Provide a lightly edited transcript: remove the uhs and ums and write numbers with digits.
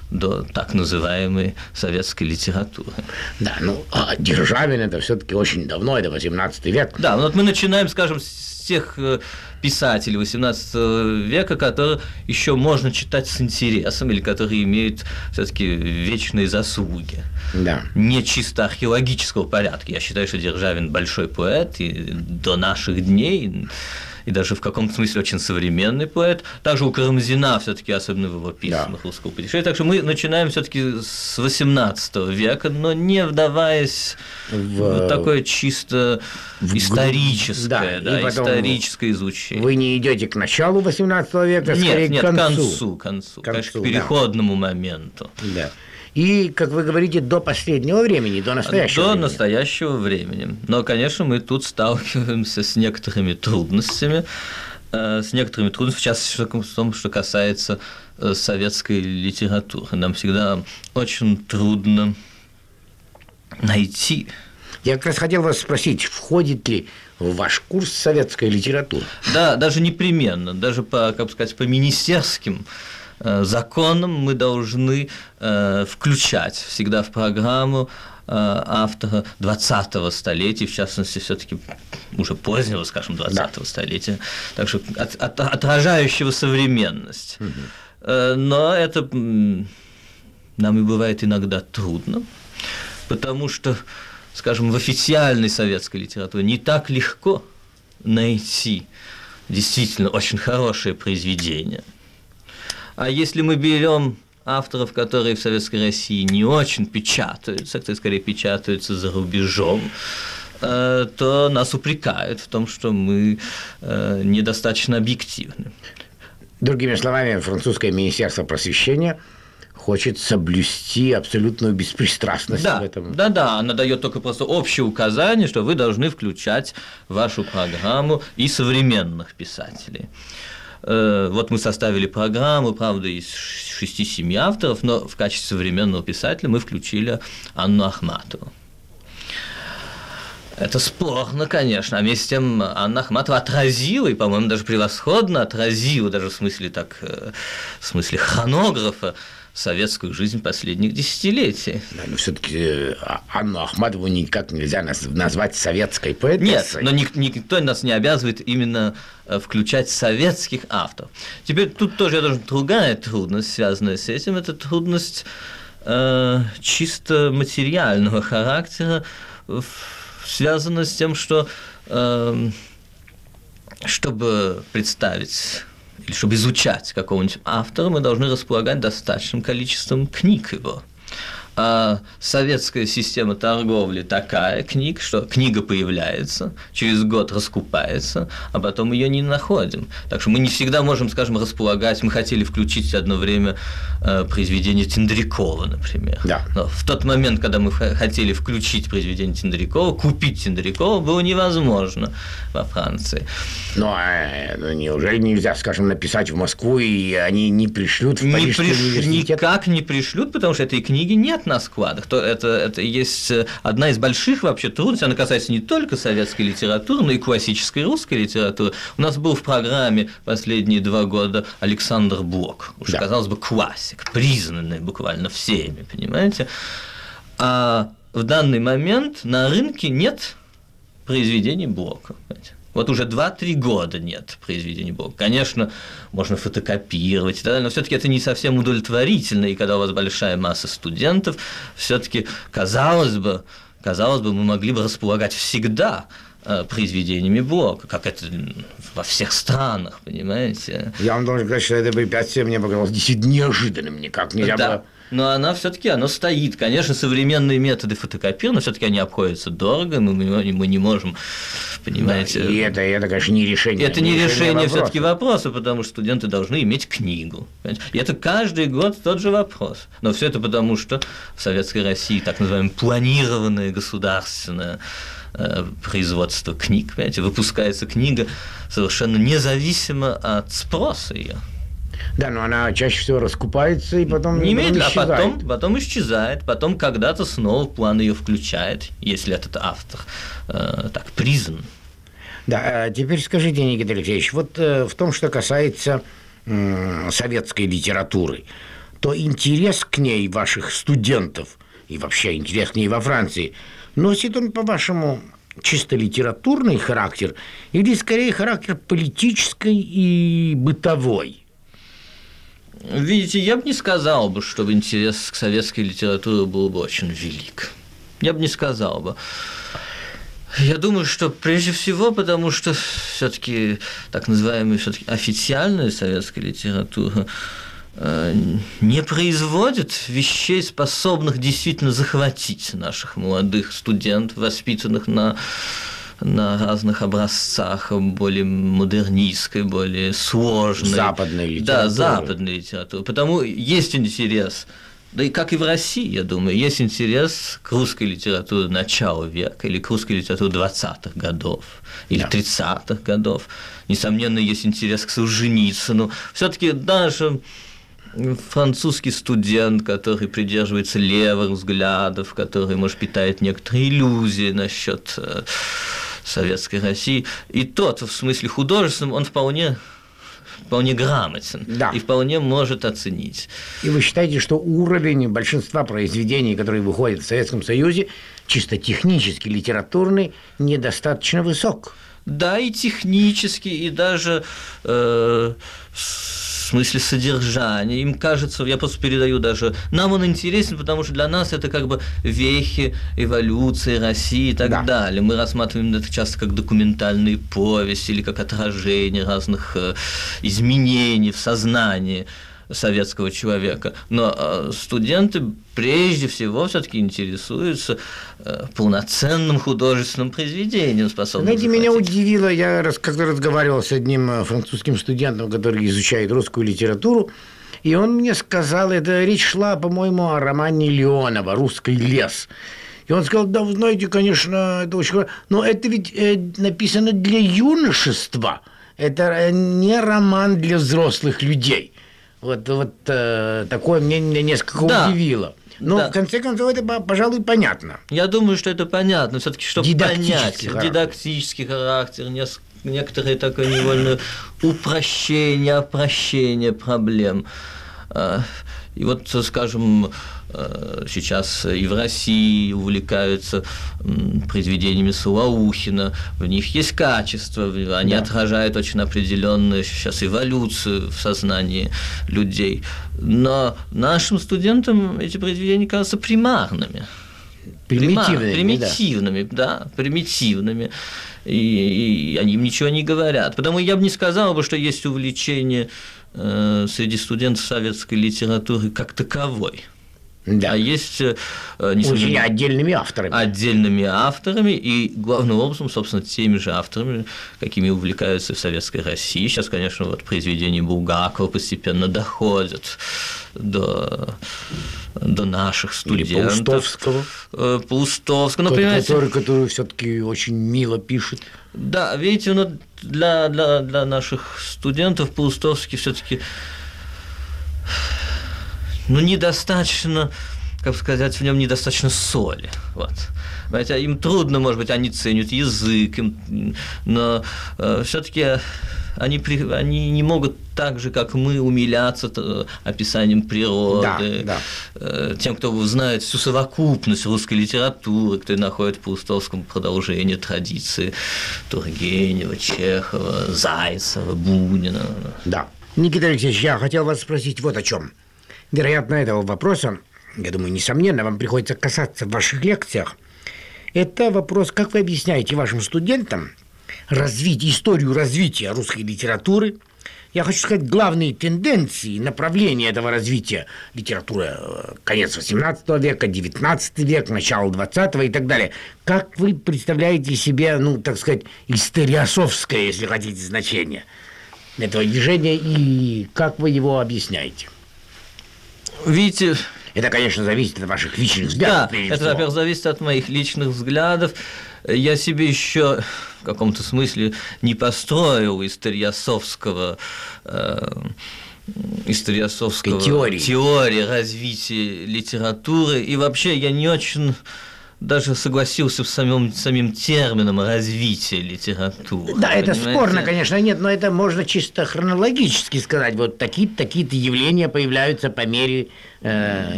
до так называемой советской литературы. Да, ну, а Державин это все-таки очень давно, это 18 век. Да, вот мы начинаем, скажем, с тех писателей XVIII века, которые еще можно читать с интересом или которые имеют все-таки вечные заслуги. Да. Не чисто археологического порядка. Я считаю, что Державин большой поэт и до наших дней, и даже в каком-то смысле очень современный поэт. Также у Карамзина все-таки, особенно в его письмах русского путешествия. Так что мы начинаем все-таки с XVIII века, но не вдаваясь в такое чисто историческое, историческое изучение. Вы не идете к началу XVIII века, скорее к концу. Конечно, к переходному моменту. Да. И, как вы говорите, до последнего времени, до настоящего времени. До настоящего времени. Но, конечно, мы тут сталкиваемся с некоторыми трудностями, в частности, в том, что касается советской литературы. Нам всегда очень трудно найти. Я как раз хотел вас спросить, входит ли в ваш курс советская литература? Да, даже непременно, даже по, как бы сказать, по министерским законом мы должны включать всегда в программу автора 20-го столетия, в частности, все-таки уже позднего, скажем, 20-го столетия, так что отражающего современность. Но это нам и бывает иногда трудно, потому что, скажем, в официальной советской литературе не так легко найти действительно очень хорошее произведение. А если мы берем авторов, которые в Советской России не очень печатаются, которые скорее печатаются за рубежом, то нас упрекают в том, что мы недостаточно объективны. Другими словами, французское министерство просвещения хочет соблюсти абсолютную беспристрастность в этом. Да, она дает только просто общее указание, что вы должны включать в вашу программу и современных писателей. Вот мы составили программу, правда, из 6-7 авторов, но в качестве современного писателя мы включили Анну Ахматову. Это спорно, конечно, а вместе с тем Анна Ахматова отразила, и, по-моему, даже превосходно отразила, даже в смысле хронографа, советскую жизнь последних десятилетий. Да, но все-таки Анну Ахматову никак нельзя назвать советской поэтессой. Нет, но никто нас не обязывает именно включать советских авторов. Теперь тут тоже другая трудность, связанная с этим, это трудность чисто материального характера, связана с тем, что чтобы представить или чтобы изучать какого-нибудь автора, мы должны располагать достаточным количеством книг его. А советская система торговли такая книг, что книга появляется, через год раскупается, а потом ее не находим. Так что мы не всегда можем, скажем, располагать. Мы хотели включить одно время произведение Тендрякова, например. Да. Но в тот момент, когда мы хотели включить произведение Тендрякова, купить Тендрякова было невозможно во Франции. Ну, неужели нельзя, скажем, написать в Москву, и они не пришлют в Парижский университет? Никак не пришлют, потому что этой книги нет на складах. Это есть одна из больших вообще трудностей. Она касается не только советской литературы, но и классической русской литературы. У нас был в программе последние 2 года Александр Блок. Уж, казалось бы, классик, признанный буквально всеми, понимаете? А в данный момент на рынке нет произведений Блока. Понимаете? Вот уже 2-3 года нет произведений Блока. Конечно, можно фотокопировать и так далее, но все-таки это не совсем удовлетворительно, и когда у вас большая масса студентов, все-таки казалось бы, мы могли бы располагать всегда произведениями Блока, как это во всех странах, понимаете? Я вам должен сказать, что это препятствие мне показалось действительно неожиданным, никак нельзя было. Но она все-таки стоит. Конечно, современные методы фотокопирования, все-таки они обходятся дорого, мы не можем, понимаете. Да, и это, конечно, не решение. Это не решение все-таки вопроса, потому что студенты должны иметь книгу. Понимаете? И это каждый год тот же вопрос. Но все это потому, что в Советской России так называемое планированное государственное производство книг, понимаете, выпускается книга совершенно независимо от спроса ее. Да, но она чаще всего раскупается и потом немедленно, а потом исчезает, потом когда-то снова в план ее включает, если этот автор так признан. Да, теперь скажите, Никита Алексеевич, вот в том, что касается советской литературы, то интерес к ней ваших студентов и вообще интерес к ней во Франции носит он, по-вашему, чисто литературный характер или скорее характер политический и бытовой? Видите, я бы не сказал бы, что интерес к советской литературе был бы очень велик. Я бы не сказал бы. Я думаю, что прежде всего, потому что все-таки так называемая все-таки официальная советская литература не производит вещей, способных действительно захватить наших молодых студентов, воспитанных на разных образцах более модернистской, более сложной. Западной литературы. Да, западной литературы. Потому есть интерес, да и как и в России, я думаю, есть интерес к русской литературе начала века или к русской литературе 20-х годов или 30-х годов. Несомненно, есть интерес к Солженицыну. Все-таки даже французский студент, который придерживается левых взглядов, который, может, питает некоторые иллюзии насчет советской России, и тот, в смысле художественном, он вполне грамотен и вполне может оценить. И вы считаете, что уровень большинства произведений, которые выходят в Советском Союзе, чисто технически, литературный, недостаточно высок? Да, и технически, и даже в смысле содержания. Им кажется, я просто передаю даже, нам он интересен, потому что для нас это как бы вехи эволюции России и так далее. Мы рассматриваем это часто как документальные повести или как отражение разных изменений в сознании советского человека. Но студенты прежде всего все-таки интересуются полноценным художественным произведением, способным Знаете, меня удивило, я когда разговаривал с одним французским студентом, который изучает русскую литературу, и он мне сказал, это речь шла, по-моему, о романе Леонова «Русский лес». И он сказал, да, вы знаете, конечно, это очень хорошо, но это ведь написано для юношества, это не роман для взрослых людей. Вот такое меня несколько удивило. Но в конце концов это, пожалуй, понятно. Я думаю, что это понятно. Все-таки, чтобы понять дидактический характер, некоторые такое невольное упрощение, опрощение проблем. И вот, скажем, сейчас и в России увлекаются произведениями Солоухина, в них есть качество, они отражают очень определенную сейчас эволюцию в сознании людей. Но нашим студентам эти произведения кажутся примарными. Примитивными, примитивными. И они им ничего не говорят. Потому я бы не сказал, что есть увлечение среди студентов советской литературы как таковой. Да. А есть очень отдельными авторами. Отдельными авторами и, главным образом, собственно, теми же авторами, какими увлекаются в Советской России. Сейчас, конечно, вот произведения Булгакова постепенно доходят до наших студентов. Или Паустовского, например. Который все-таки очень мило пишет. Да, видите, для наших студентов Паустовский все-таки недостаточно, как сказать, в нем недостаточно соли. Вот. Хотя им трудно, может быть, они ценят язык, но все-таки они не могут так же, как мы, умиляться описанием природы. Тем, кто знает всю совокупность русской литературы, кто находит в Паустовском продолжение традиции Тургенева, Чехова, Зайцева, Бунина. Да. Никита Алексеевич, я хотел вас спросить вот о чем. Вероятно, этого вопроса, я думаю, несомненно, вам приходится касаться в ваших лекциях. Это вопрос, как вы объясняете вашим студентам историю развития русской литературы. Я хочу сказать, главные тенденции, направления этого развития литературы конец XVIII века, XIX век, начало XX и так далее. Как вы представляете себе, так сказать, историосовское, если хотите, значение этого движения, и как вы его объясняете? Видите, это, конечно, зависит от ваших личных взглядов. Да, это, во-первых, зависит от моих личных взглядов. Я себе еще в каком-то смысле не построил историосовского теории развития литературы. И вообще я не очень даже согласился с самим термином развития литературы. Да, это понимаете? спорно, конечно, нет, но это можно чисто хронологически сказать. Вот такие-то явления появляются по мере